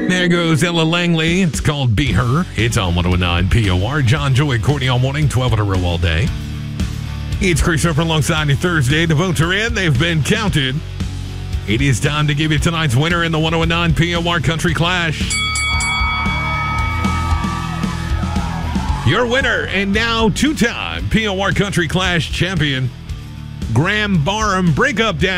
There goes Ella Langley. It's called Be Her. It's on 109 POR. John, Joy, Courtney all morning, 12 in a row all day. It's Chris Roper alongside you Thursday. The votes are in. They've been counted. It is time to give you tonight's winner in the 109 POR Country Clash. Your winner and now two-time POR Country Clash champion, Graham Barham. Breakup down.